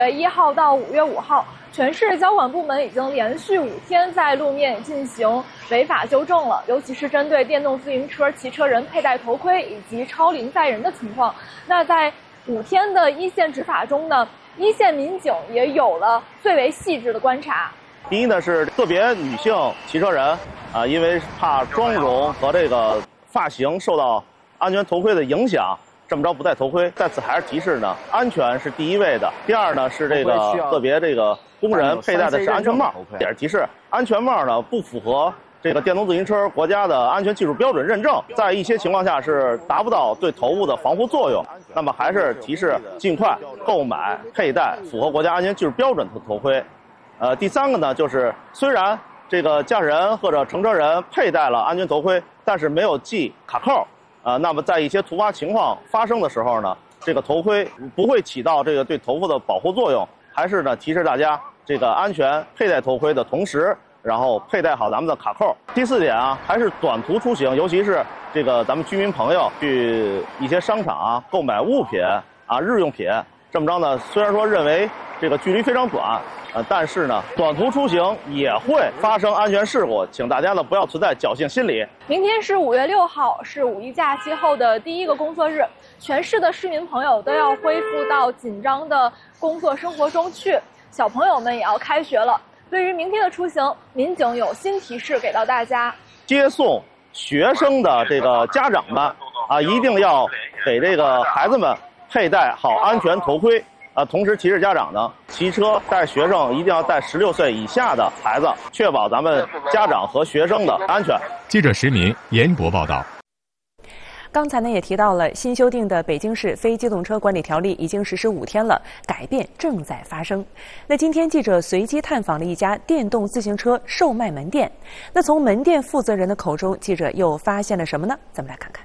1号到5月5号，全市交管部门已经连续5天在路面进行违法纠正了，尤其是针对电动自行车骑车人佩戴头盔以及超龄载人的情况。那在5天的一线执法中呢，一线民警也有了最为细致的观察。 第一呢是个别女性骑车人因为怕妆容和这个发型受到安全头盔的影响，这么着不戴头盔。在此还是提示呢，安全是第一位的。第二呢是这个个别这个工人佩戴的是安全帽，也是提示安全帽呢不符合这个电动自行车国家的安全技术标准认证，在一些情况下是达不到对头部的防护作用。那么还是提示尽快购买佩戴符合国家安全技术标准的头盔。第三个呢，就是虽然这个驾驶人或者乘车人佩戴了安全头盔，但是没有系卡扣，那么在一些突发情况发生的时候呢，这个头盔不会起到这个对头部的保护作用。还是呢，提示大家这个安全佩戴头盔的同时，然后佩戴好咱们的卡扣。第4点还是短途出行，尤其是这个咱们居民朋友去一些商场购买物品日用品，这么着呢，虽然说认为这个距离非常短。但是呢，短途出行也会发生安全事故，请大家呢不要存在侥幸心理。 明天是5月6号，是5一假期后的第1个工作日，全市的市民朋友都要恢复到紧张的工作生活中去，小朋友们也要开学了。对于明天的出行，民警有新提示给到大家： 接送学生的这个家长们一定要给这个孩子们佩戴好安全头盔。同时提示家长呢，骑车带学生一定要带16岁以下的孩子，确保咱们家长和学生的安全。 记者石民、严博报道。 刚才呢也提到了新修订的北京市非机动车管理条例已经实施5天了，改变正在发生。那今天记者随机探访了一家电动自行车售卖门店，那从门店负责人的口中，记者又发现了什么呢？咱们来看看。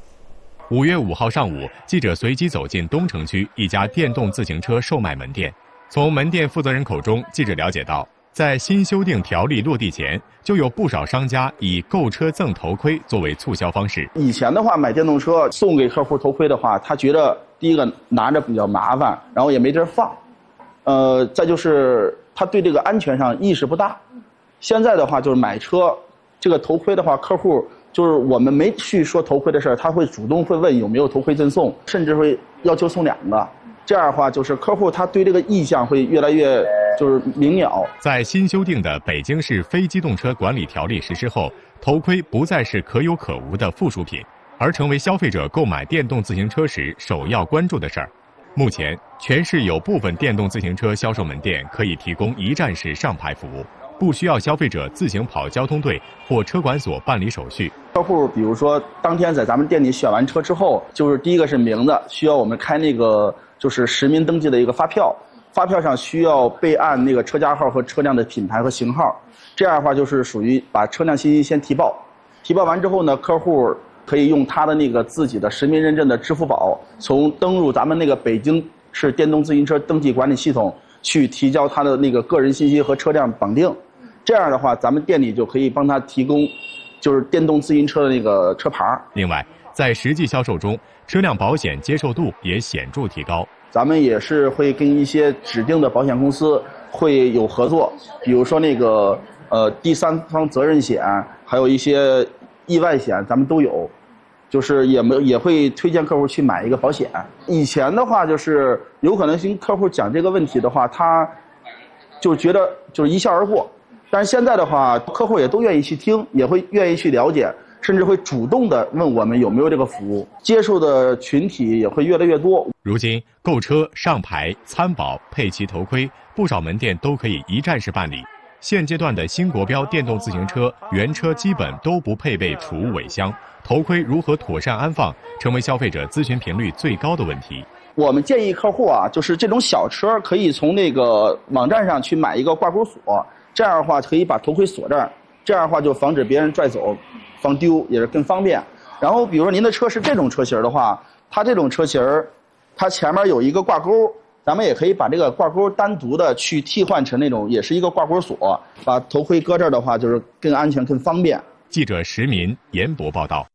5月5号上午，记者随机走进东城区一家电动自行车售卖门店。从门店负责人口中，记者了解到，在新修订条例落地前，就有不少商家以购车赠头盔作为促销方式。 以前的话，买电动车送给客户头盔的话，他觉得第一个拿着比较麻烦，然后也没地儿放，再就是他对这个安全上意识不大。现在的话，就是买车这个头盔的话，客户就是我们没去说头盔的事儿，他会主动会问有没有头盔赠送，甚至会要求送2个。这样的话，就是客户他对这个意向会越来越就是明了。 在新修订的北京市非机动车管理条例实施后，头盔不再是可有可无的附属品，而成为消费者购买电动自行车时首要关注的事儿。目前，全市有部分电动自行车销售门店可以提供一站式上牌服务，不需要消费者自行跑交通队或车管所办理手续。 客户比如说当天在咱们店里选完车之后，就是第一个是名字，需要我们开那个就是实名登记的一个发票，发票上需要备案那个车架号和车辆的品牌和型号。这样的话就是属于把车辆信息先提报，提报完之后呢，客户可以用他的那个自己的实名认证的支付宝，从登入咱们那个北京市电动自行车登记管理系统去提交他的那个个人信息和车辆绑定。这样的话，咱们店里就可以帮他提供就是电动自行车的那个车牌。 另外，在实际销售中，车辆保险接受度也显著提高。 咱们也是会跟一些指定的保险公司会有合作，比如说那个第三方责任险，还有一些意外险，咱们都有。就是也会推荐客户去买一个保险。以前的话，就是有可能跟客户讲这个问题的话，他就觉得就是一笑而过。但是现在的话，客户也都愿意去听，也会愿意去了解，甚至会主动的问我们有没有这个服务，接受的群体也会越来越多。 如今，购车、上牌、参保、配齐头盔，不少门店都可以一站式办理。现阶段的新国标电动自行车原车基本都不配备储物尾箱，头盔如何妥善安放，成为消费者咨询频率最高的问题。 我们建议客户就是这种小车可以从那个网站上去买一个挂钩锁，这样的话可以把头盔锁这儿，这样的话就防止别人拽走，防丢也是更方便。然后比如说您的车是这种车型的话，它这种车型它前面有一个挂钩，咱们也可以把这个挂钩单独的去替换成那种也是一个挂钩锁，把头盔搁这儿的话就是更安全更方便。 记者石民、严博报道。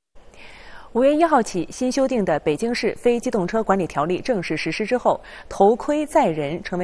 5月1号起，新修订的北京市非机动车管理条例正式实施之后，头盔载人成为